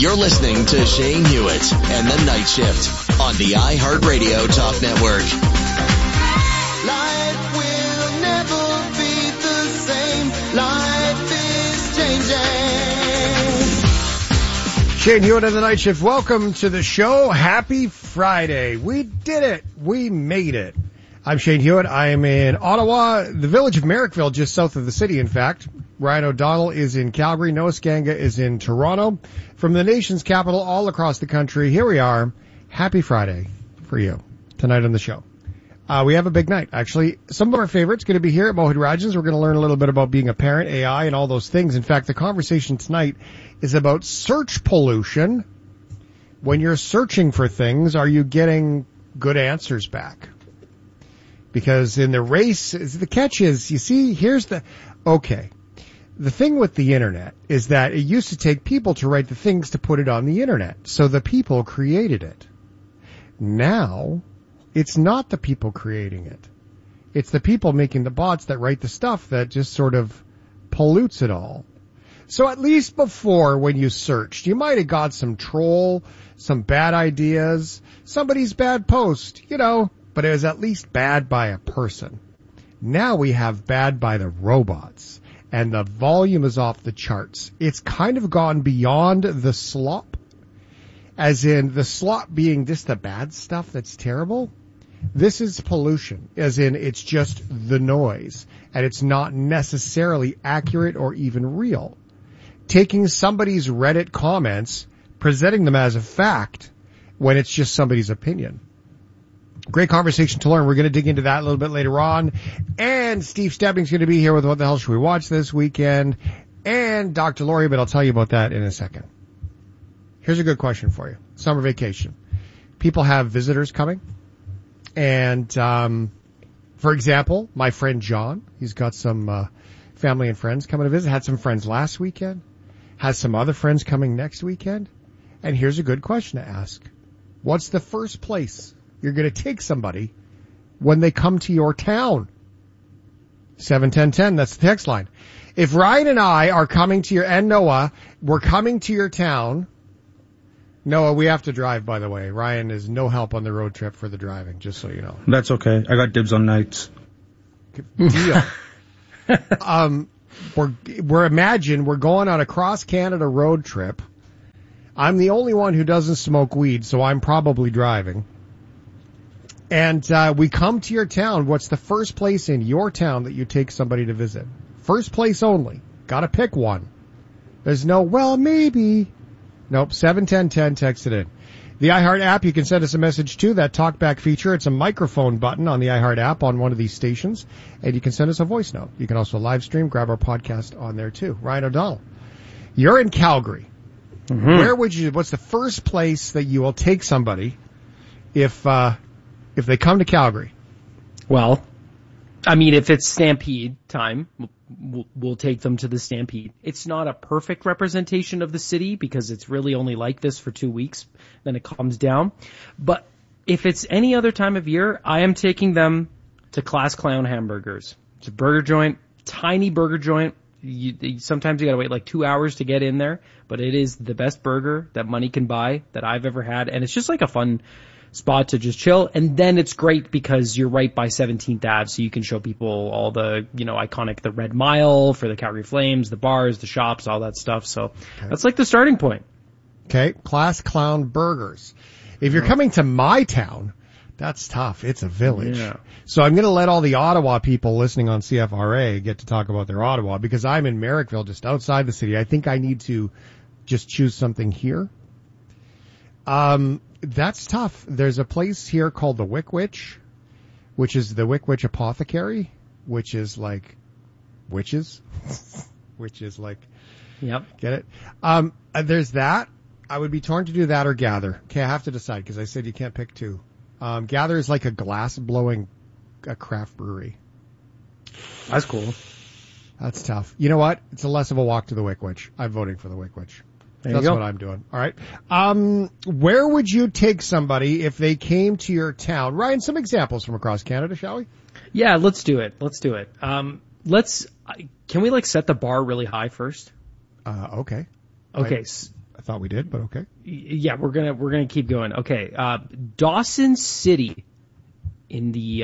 You're listening to Shane Hewitt and the Night Shift on the iHeartRadio Talk Network. Life will never be the same. Life is changing. Shane Hewitt and the Night Shift. Welcome to the show. Happy Friday. We did it. We made it. I'm Shane Hewitt. I am in Ottawa, the village of Merrickville, just south of the city, in fact. Ryan O'Donnell is in Calgary. Noah Skanga is in Toronto. From the nation's capital all across the country, here we are. Happy Friday for you tonight on the show. We have a big night, actually. Some of our favorites going to be here at Mohit Rajans. We're going to learn a little bit about being a parent, AI, and all those things. In fact, the conversation tonight is about search pollution. When you're searching for things, are you getting good answers back? Because in the race, the catch is, you see, okay. The thing with the internet is that it used to take people to write the things to put it on the internet. So the people created it. Now, it's not the people creating it. It's the people making the bots that write the stuff that just sort of pollutes it all. So at least before, when you searched, you might have got some troll, some bad ideas, somebody's bad post, but it was at least bad by a person. Now we have bad by the robots. And the volume is off the charts. It's kind of gone beyond the slop, as in the slop being just the bad stuff that's terrible. This is pollution, as in it's just the noise, and it's not necessarily accurate or even real. Taking somebody's Reddit comments, presenting them as a fact, when it's just somebody's opinion. Great conversation to learn. We're going to dig into that a little bit later on. And Steve Stebbing's going to be here with What the Hell Should We Watch this weekend. And Dr. Laurie, but I'll tell you about that in a second. Here's a good question for you. Summer vacation. People have visitors coming. And, for example, my friend John, he's got some family and friends coming to visit. Had some friends last weekend. Has some other friends coming next weekend. And here's a good question to ask. What's the first place you're going to take somebody when they come to your town? 71010, that's the text line. If Ryan and I are coming to and Noah, we're coming to your town. Noah, we have to drive, by the way. Ryan is no help on the road trip for the driving, just so you know. That's okay. I got dibs on nights. Deal. We're going on a cross-Canada road trip. I'm the only one who doesn't smoke weed, so I'm probably driving. And we come to your town. What's the first place in your town that you take somebody to visit? First place only. Got to pick one. There's no, well, maybe. Nope, 71010, text it in. The iHeart app, you can send us a message to that talkback feature. It's a microphone button on the iHeart app on one of these stations, and you can send us a voice note. You can also live stream, grab our podcast on there too. Ryan O'Donnell, you're in Calgary. Mm-hmm. What's the first place that you will take somebody if they come to Calgary? Well, I mean, if it's Stampede time, we'll take them to the Stampede. It's not a perfect representation of the city because it's really only like this for 2 weeks. Then it calms down. But if it's any other time of year, I am taking them to Class Clown Hamburgers. It's a burger joint, tiny burger joint. Sometimes you gotta wait like 2 hours to get in there, but it is the best burger that money can buy that I've ever had. And it's just like a fun spot to just chill. And then it's great because you're right by 17th Ave, so you can show people all the, iconic, the Red Mile for the Calgary Flames, the bars, the shops, all that stuff. So That's like the starting point. Okay. Class Clown Burgers. If you're coming to my town, that's tough. It's a village. Yeah. So I'm going to let all the Ottawa people listening on CFRA get to talk about their Ottawa because I'm in Merrickville, just outside the city. I think I need to just choose something here. That's tough. There's a place here called the Wick Witch, which is the Wick Witch Apothecary, which is like witches, which is like, yep. Get it? There's that. I would be torn to do that or Gather. Okay, I have to decide because I said you can't pick two. Gather is like a glass blowing a craft brewery. That's cool. That's tough. You know what? It's a less of a walk to the Wick Witch. I'm voting for the Wick Witch. That's what I'm doing. All right. Where would you take somebody if they came to your town? Ryan, some examples from across Canada, shall we? Yeah, let's do it. Can we set the bar really high first? Okay. Okay. I thought we did, but okay. Yeah, we're gonna keep going. Okay, Dawson City in the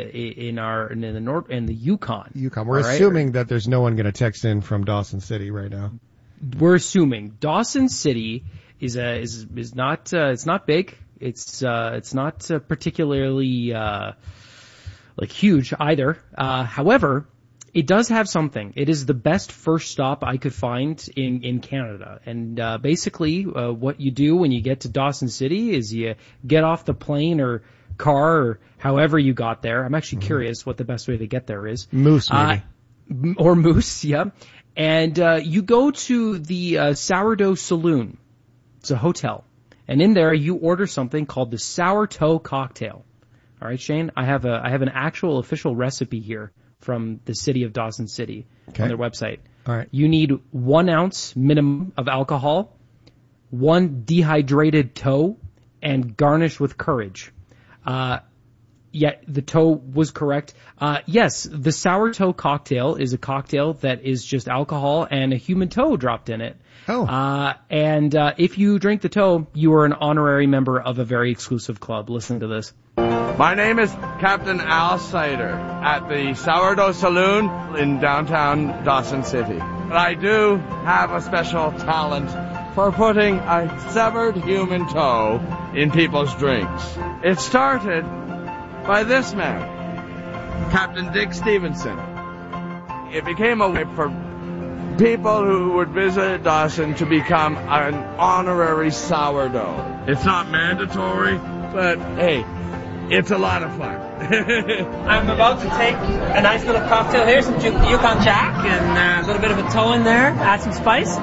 Yukon. Yukon. We're assuming that there's no one going to text in from Dawson City right now. We're assuming Dawson City is not it's not big. It's not particularly like huge either. However, it does have something. It is the best first stop I could find in Canada. And basically, what you do when you get to Dawson City is you get off the plane or car or however you got there. I'm actually curious what the best way to get there is. Moose, maybe. Or Moose, yeah. And you go to the Sourdough Saloon. It's a hotel. And in there, you order something called the Sourdough Cocktail. All right, Shane, I have an actual official recipe here from the city of Dawson City on their website. All right. You need 1 ounce minimum of alcohol, 1 dehydrated toe, and garnish with courage. Yeah, the toe was correct. Yes, the Sourdough Cocktail is a cocktail that is just alcohol and a human toe dropped in it. Oh. And if you drink the toe, you are an honorary member of a very exclusive club. Listen to this. My name is Captain Al Sider at the Sourdough Saloon in downtown Dawson City. But I do have a special talent for putting a severed human toe in people's drinks. It started by this man, Captain Dick Stevenson. It became a way for people who would visit Dawson to become an honorary sourdough. It's not mandatory, but hey, it's a lot of fun. I'm about to take a nice little cocktail here, some Yukon Jack, and a little bit of a toe in there, add some spice.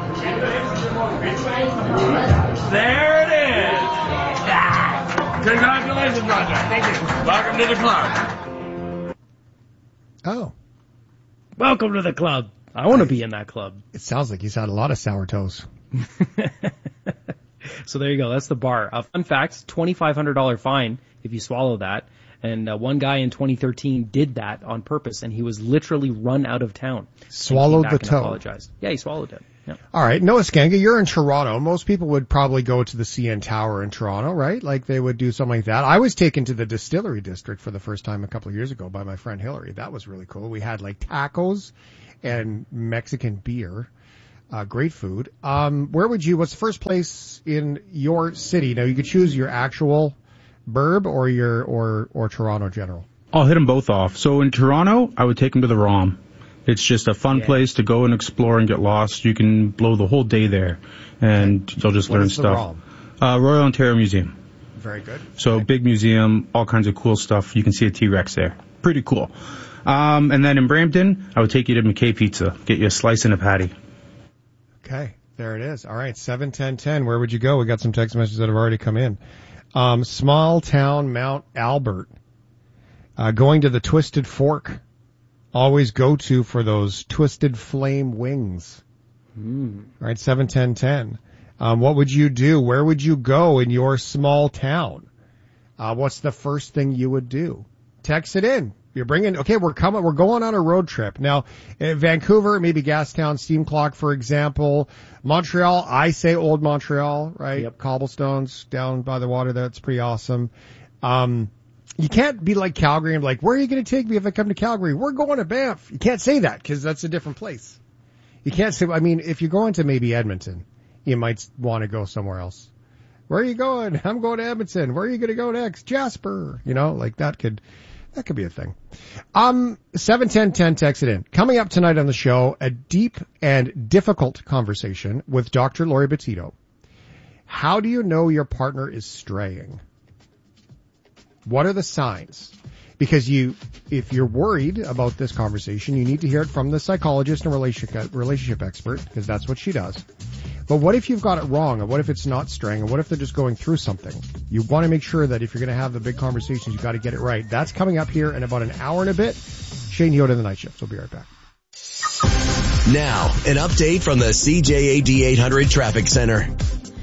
There it is! Yeah. Congratulations, Roger. Thank you. Welcome to the club. Oh. Welcome to the club. I want to be in that club. It sounds like he's had a lot of sour toes. So there you go. That's the bar. Fun fact, $2,500 fine if you swallow that. And one guy in 2013 did that on purpose, and he was literally run out of town. Swallowed the toe. Apologized. Yeah, he swallowed it. Yeah. All right. Noah Skanga, you're in Toronto. Most people would probably go to the CN Tower in Toronto, right? Like they would do something like that. I was taken to the Distillery District for the first time a couple of years ago by my friend Hillary. That was really cool. We had like tacos and Mexican beer. Great food. What's the first place in your city? Now you could choose your actual burb or Toronto General. I'll hit them both off. So in Toronto, I would take them to the ROM. It's just a fun place to go and explore and get lost. You can blow the whole day there, and you'll just learn stuff. Royal Ontario Museum. Very good. So big museum, all kinds of cool stuff. You can see a T-Rex there. Pretty cool. And then in Brampton, I would take you to McKay Pizza. Get you a slice and a patty. Okay, there it is. All right, 7-10-10. Where would you go? We got some text messages that have already come in. Small town Mount Albert. Going to the Twisted Fork. Always go to for those Twisted Flame wings. All right, 7-10-10. What would you do? Where would you go in your small town? What's the first thing you would do? Text it in. We're going on a road trip. Now, Vancouver, maybe Gastown, Steam Clock, for example. Montreal, I say Old Montreal, right? Yep. Cobblestones down by the water. That's pretty awesome. You can't be like Calgary and like, where are you going to take me if I come to Calgary? We're going to Banff. You can't say that because that's a different place. You can't say, I mean, if you're going to maybe Edmonton, you might want to go somewhere else. Where are you going? I'm going to Edmonton. Where are you going to go next? Jasper. You know, like that could be a thing. 7-10-10, text it in. Coming up tonight on the show, a deep and difficult conversation with Dr. Lori Bettito. How do you know your partner is straying? What are the signs? Because if you're worried about this conversation, you need to hear it from the psychologist and relationship expert, because that's what she does. But what if you've got it wrong? And what if it's not straying? And what if they're just going through something? You want to make sure that if you're going to have the big conversations, you've got to get it right. That's coming up here in about an hour and a bit. Shane Hewitt in the Night Shift. We'll be right back. Now, an update from the CJAD 800 Traffic Center.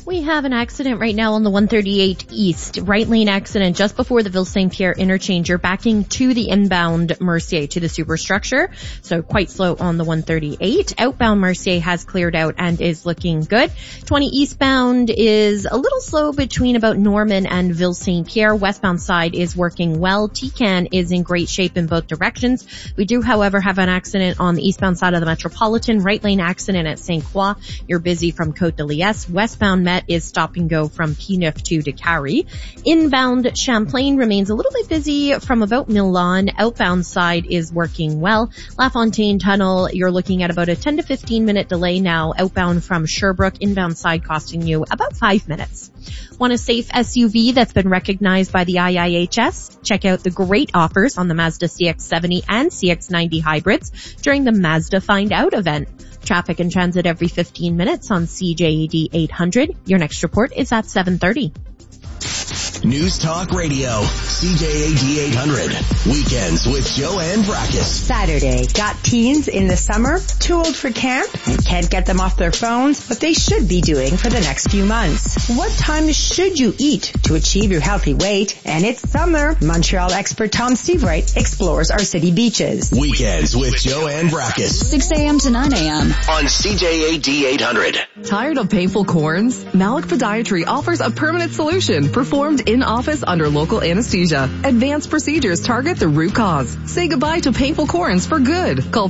We have an accident right now on the 138 East. Right lane accident just before the Ville-Saint-Pierre interchange. Backing to the inbound Mercier to the superstructure. So quite slow on the 138. Outbound Mercier has cleared out and is looking good. 20 eastbound is a little slow between about Norman and Ville-Saint-Pierre. Westbound side is working well. Tican is in great shape in both directions. We do, however, have an accident on the eastbound side of the Metropolitan. Right lane accident at St. Croix. You're busy from Côte de Liesse. Westbound Met is stop and go from P9 to Décarie. Inbound Champlain remains a little bit busy from about Milan. Outbound side is working well. La Fontaine Tunnel, you're looking at about a 10 to 15 minute delay now. Outbound from Sherbrooke. Inbound side costing you about 5 minutes. Want a safe SUV that's been recognized by the IIHS? Check out the great offers on the Mazda CX-70 and CX-90 hybrids during the Mazda Find Out event. Traffic and transit every 15 minutes on CJAD 800. Your next report is at 7:30. News Talk Radio, CJAD 800. Weekends with Joanne Brackus. Saturday. Got teens in the summer, too old for camp, and can't get them off their phones, but they should be doing for the next few months. What time should you eat to achieve your healthy weight? And it's summer. Montreal expert Tom Seawright explores our city beaches. Weekends with Joanne Brackus. 6 a.m. to 9 a.m. on CJAD 800. Tired of painful corns? Malik Podiatry offers a permanent solution performed in office under local anesthesia. Advanced procedures target the root cause. Say goodbye to painful corns for good. Call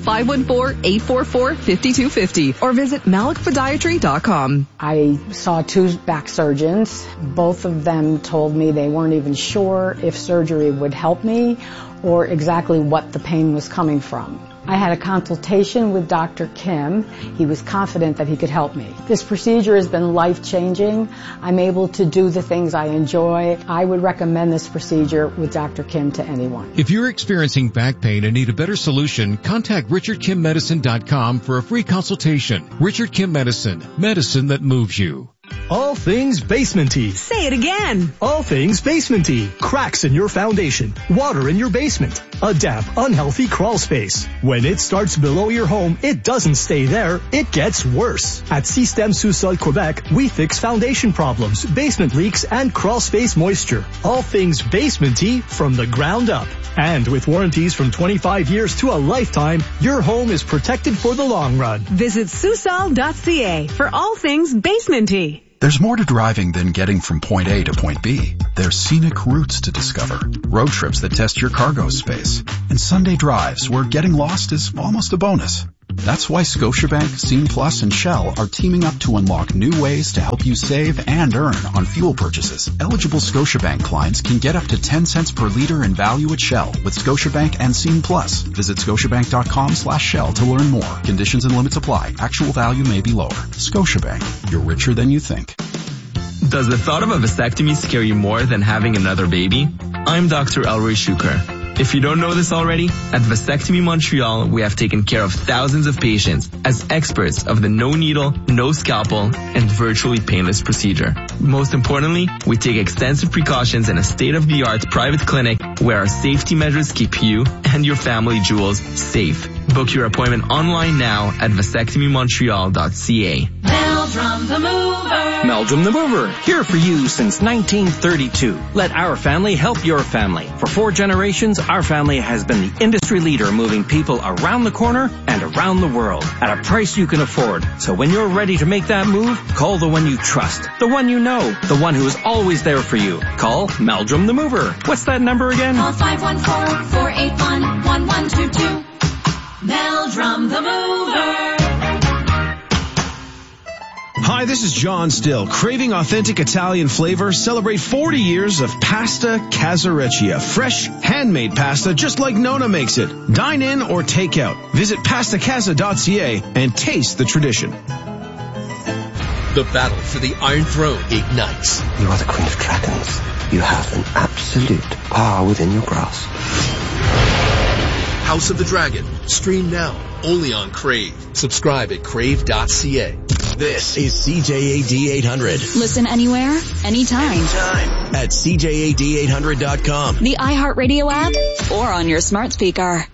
514-844-5250 or visit malikpodiatry.com. I saw 2 back surgeons. Both of them told me they weren't even sure if surgery would help me or exactly what the pain was coming from. I had a consultation with Dr. Kim. He was confident that he could help me. This procedure has been life-changing. I'm able to do the things I enjoy. I would recommend this procedure with Dr. Kim to anyone. If you're experiencing back pain and need a better solution, contact RichardKimMedicine.com for a free consultation. Richard Kim Medicine, medicine that moves you. All things basementy. Say it again. All things basementy. Cracks in your foundation. Water in your basement. A damp, unhealthy crawl space. When it starts below your home, it doesn't stay there. It gets worse. At Système Sous-Sol Quebec, we fix foundation problems, basement leaks, and crawl space moisture. All things basementy from the ground up. And with warranties from 25 years to a lifetime, your home is protected for the long run. Visit Sousol.ca for all things basementy. There's more to driving than getting from point A to point B. There's scenic routes to discover, road trips that test your cargo space, and Sunday drives where getting lost is almost a bonus. That's why Scotiabank, Scene Plus, and Shell are teaming up to unlock new ways to help you save and earn on fuel purchases. Eligible Scotiabank clients can get up to 10 cents per liter in value at Shell with Scotiabank and Scene Plus. Visit scotiabank.com/Shell to learn more. Conditions and limits apply. Actual value may be lower. Scotiabank. You're richer than you think. Does the thought of a vasectomy scare you more than having another baby? I'm Dr. Elroy Shuker. If you don't know this already, at Vasectomy Montreal, we have taken care of thousands of patients as experts of the no needle, no scalpel, and virtually painless procedure. Most importantly, we take extensive precautions in a state-of-the-art private clinic where our safety measures keep you and your family jewels safe. Book your appointment online now at vasectomymontreal.ca. Meldrum the Mover. Meldrum the Mover, here for you since 1932. Let our family help your family. For 4 generations, our family has been the industry leader moving people around the corner and around the world at a price you can afford. So when you're ready to make that move, call the one you trust, the one you know, the one who is always there for you. Call Meldrum the Mover. What's that number again? Call 514-481-1122. Meldrum the Mover. Hi, this is John Still. Craving authentic Italian flavor? Celebrate 40 years of Pasta Casareccia. Fresh, handmade pasta just like Nona makes it. Dine in or take out. Visit pastacasa.ca and taste the tradition. The battle for the Iron Throne ignites. You are the Queen of Dragons. You have an absolute power within your grasp. House of the Dragon. Stream now. Only on Crave. Subscribe at crave.ca. This is CJAD 800. Listen anywhere, anytime. At CJAD800.com. The iHeartRadio app or on your smart speaker.